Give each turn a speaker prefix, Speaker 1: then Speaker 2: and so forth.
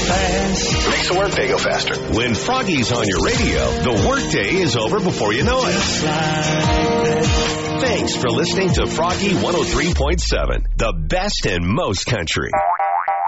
Speaker 1: fast.
Speaker 2: Makes the workday go faster. When Froggy's on your radio, the workday is over before you know it.
Speaker 1: Just like that.
Speaker 2: Thanks for listening to Froggy 103.7, the best in most country.